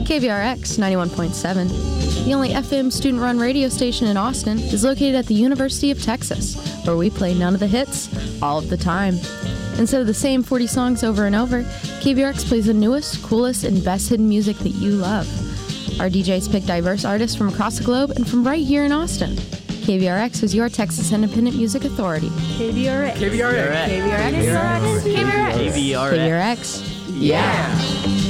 KVRX 91.7, the only FM student-run radio station in Austin, is located at the University of Texas, where we play none of the hits, all of the time. Instead of the same 40 songs over and over, KVRX plays the newest, coolest, and best hidden music that you love. Our DJs pick diverse artists from across the globe and from right here in Austin. KVRX is your Texas Independent Music Authority. KVRX. KVRX. KVRX. KVRX. Yeah.